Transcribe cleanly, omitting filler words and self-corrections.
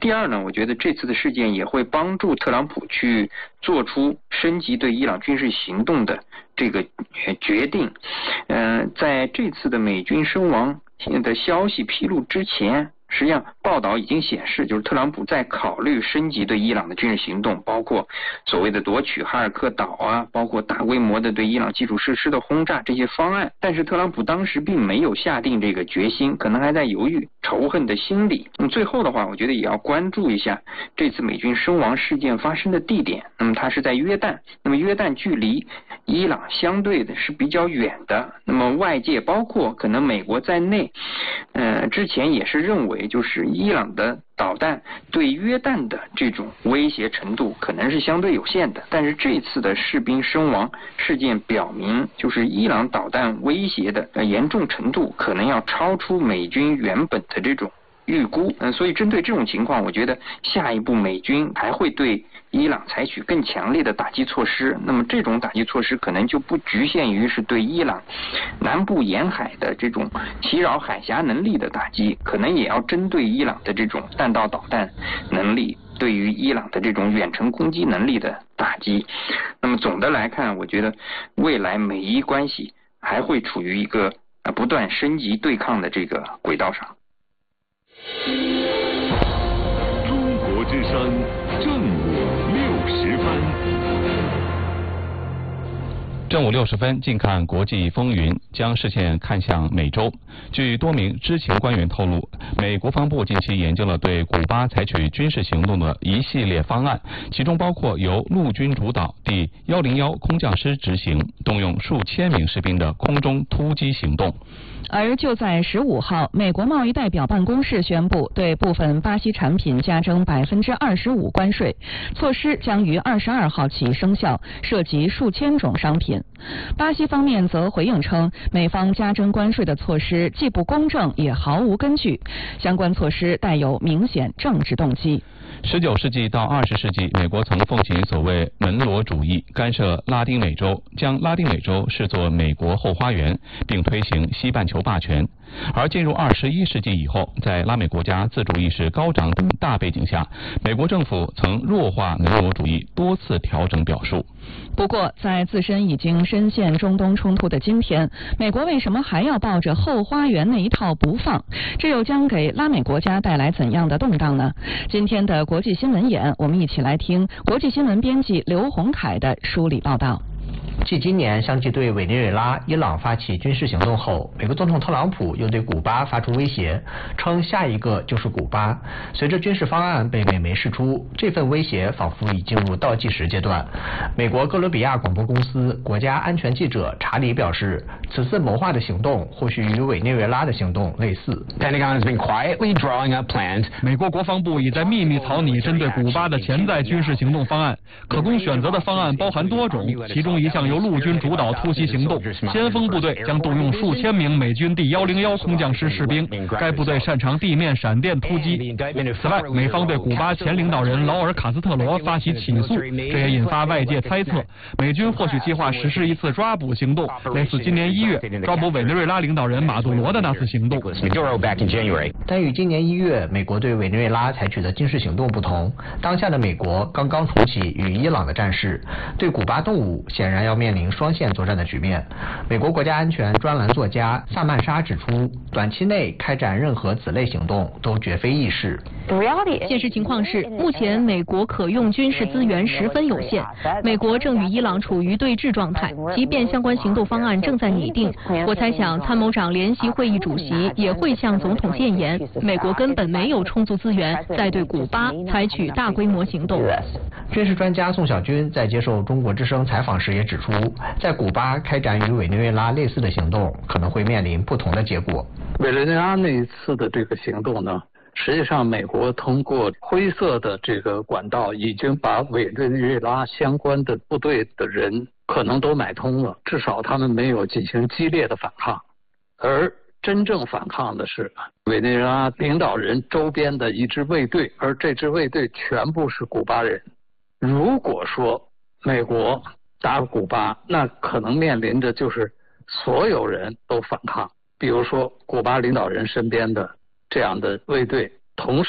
第二呢，我觉得这次的事件也会帮助特朗普去做出升级对伊朗军事行动的这个决定。在这次的美军身亡的消息披露之前，实际上报道已经显示，就是特朗普在考虑升级对伊朗的军事行动，包括所谓的夺取哈尔科岛啊，包括大规模的对伊朗基础设施的轰炸这些方案。但是特朗普当时并没有下定这个决心，可能还在犹豫，仇恨的心理。那么最后的话，我觉得也要关注一下这次美军身亡事件发生的地点。那么它是在约旦，那么约旦距离伊朗相对的是比较远的。那么外界包括可能美国在内，之前也是认为，就是伊朗的导弹对约旦的这种威胁程度可能是相对有限的。但是这次的士兵身亡事件表明，就是伊朗导弹威胁的严重程度可能要超出美军原本的这种预估。所以针对这种情况，我觉得下一步美军还会对伊朗采取更强烈的打击措施。那么这种打击措施可能就不局限于是对伊朗南部沿海的这种袭扰海峡能力的打击，可能也要针对伊朗的这种弹道导弹能力，对于伊朗的这种远程攻击能力的打击。那么总的来看，我觉得未来美伊关系还会处于一个不断升级对抗的这个轨道上。 中国之声正午60分。 正午60分，近看国际风云，将视线看向美洲。据多名知情官员透露，美国防部近期研究了对古巴采取军事行动的一系列方案，其中包括由陆军主导第101空降师执行，动用数千名士兵的空中突击行动。 而就在15号，美国贸易代表办公室宣布对部分巴西产品加征25%关税，措施将于22号起生效，涉及数千种商品。巴西方面则回应称，美方加征关税的措施既不公正也毫无根据，相关措施带有明显政治动机。 19世纪到20世纪，美国曾奉行所谓门罗主义，干涉拉丁美洲，将拉丁美洲视作美国后花园，并推行西半球霸权。而进入21世纪以后，在拉美国家自主意识高涨等大背景下，美国政府曾弱化门罗主义，多次调整表述。 不过，在自身已经深陷中东冲突的今天，美国为什么还要抱着后花园那一套不放？这又将给拉美国家带来怎样的动荡呢？今天的国际新闻眼，我们一起来听国际新闻编辑刘洪凯的梳理报道。 继今年相继对委内瑞拉、伊朗发起军事行动后，美国总统特朗普又对古巴发出威胁，称下一个就是古巴。随着军事方案被美媒释出，这份威胁仿佛已进入倒计时阶段。美国哥伦比亚广播公司国家安全记者查理表示，此次谋划的行动或许与委内瑞拉的行动类似。 美国国防部已在秘密草拟针对古巴的潜在军事行动方案，可供选择的方案包含多种，其中一项由陆军主导突袭行动，先锋部队将动用数千名美军第101空降师士兵，该部队擅长地面闪电突击。此外，美方对古巴前领导人劳尔·卡斯特罗发起起诉，这也引发外界猜测，美军或许计划实施一次抓捕行动，类似今年1月抓捕委内瑞拉领导人马杜罗的那次行动。 但与今年1月美国对委内瑞拉采取的军事行动不同，当下的美国刚刚重启与伊朗的战事，对古巴动武显然要面临双线作战的局面。美国国家安全专栏作家萨曼莎指出，短期内开展任何此类行动都绝非易事。 现实情况是，目前美国可用军事资源十分有限，美国正与伊朗处于对峙状态，即便相关行动方案正在拟定，我猜想参谋长联席会议主席也会向总统建言，美国根本没有充足资源再对古巴采取大规模行动。 军事专家宋小军在接受中国之声采访时也指出，在古巴开展与委内瑞拉类似的行动，可能会面临不同的结果。 委内瑞拉那一次的这个行动呢，实际上美国通过灰色的这个管道，已经把委内瑞拉相关的部队的人可能都买通了，至少他们没有进行激烈的反抗。而真正反抗的是委内瑞拉领导人周边的一支卫队，而这支卫队全部是古巴人。如果说美国打古巴，那可能面临着就是所有人都反抗，比如说古巴领导人身边的这样的卫队，同时